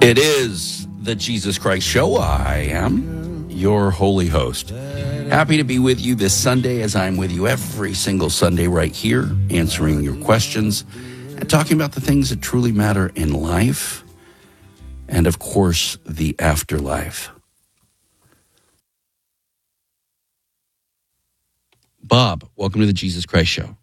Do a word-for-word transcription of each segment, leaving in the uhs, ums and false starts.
It is the Jesus Christ Show. I am your holy host. Happy to be with you this Sunday, as I'm with you every single Sunday right here, answering your questions and talking about the things that truly matter in life and, of course, the afterlife. Bob, welcome to the Jesus Christ Show.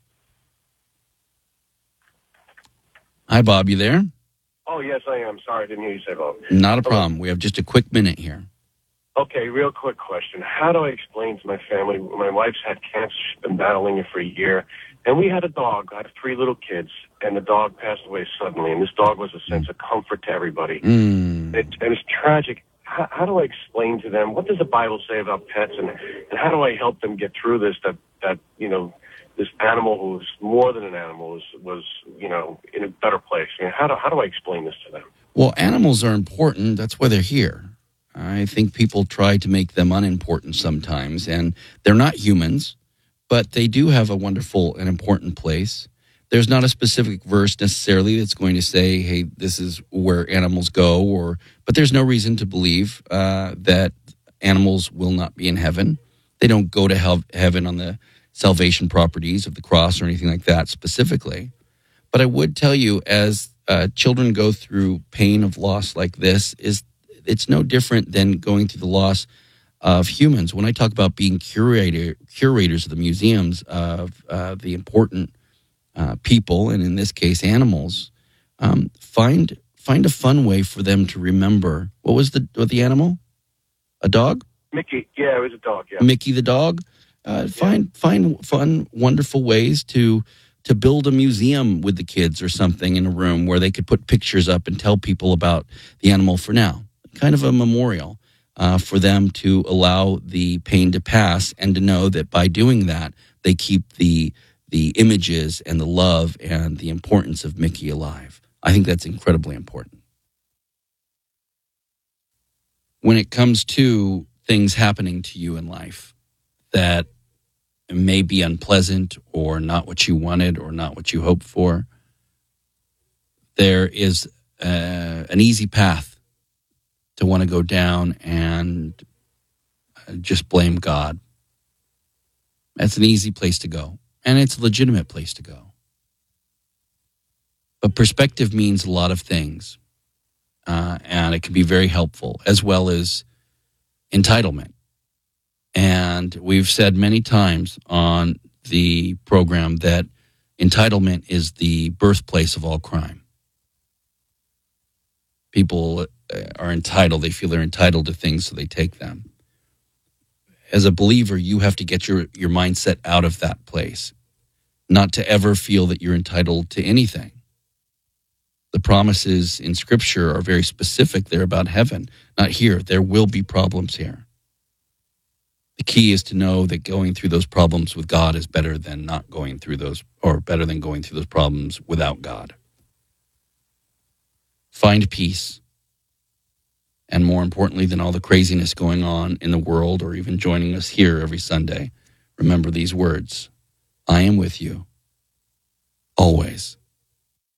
Hi, Bob, you there? Oh, yes, I am. Sorry, I didn't hear you say Bob. Not a problem. We have just a quick minute here. Okay, real quick question. How do I explain to my family, my wife's had cancer, she's been battling it for a year, and we had a dog. I have three little kids, and the dog passed away suddenly, and this dog was a sense of comfort to everybody. Mm. It, and it's tragic. How, how do I explain to them, what does the Bible say about pets, and, and how do I help them get through this, that, that you know, this animal who's more than an animal was, was, you know, in a better place? I mean, how do, how do I explain this to them? Well, animals are important. That's why they're here. I think people try to make them unimportant sometimes, and they're not humans, but they do have a wonderful and important place. There's not a specific verse necessarily that's going to say, hey, this is where animals go, or but there's no reason to believe uh, that animals will not be in heaven. They don't go to hell, heaven on the salvation properties of the cross or anything like that specifically. But I would tell you, as uh, children go through pain of loss like this, is it's no different than going through the loss of humans. When I talk about being curator, curators of the museums of uh, the important uh, people, and in this case, animals, um, find find a fun way for them to remember. What was the what the animal? A dog? Mickey. Yeah, it was a dog, yeah. Mickey the dog. Uh, find yeah. find fun, wonderful ways to to build a museum with the kids or something in a room where they could put pictures up and tell people about the animal for now. Kind of a memorial uh, for them to allow the pain to pass and to know that by doing that, they keep the the images and the love and the importance of Mickey alive. I think that's incredibly important. When it comes to things happening to you in life that may be unpleasant or not what you wanted or not what you hoped for, there is uh, an easy path to want to go down and just blame God. That's an easy place to go, and it's a legitimate place to go. But perspective means a lot of things, uh, and it can be very helpful, as well as entitlement. And we've said many times on the program that entitlement is the birthplace of all crime. People are entitled. They feel they're entitled to things, so they take them. As a believer, you have to get your, your mindset out of that place, not to ever feel that you're entitled to anything. The promises in Scripture are very specific. They're about heaven, not here. There will be problems here. The key is to know that going through those problems with God is better than not going through those, or better than going through those problems without God. Find peace. And more importantly than all the craziness going on in the world, or even joining us here every Sunday, remember these words: I am with you, always.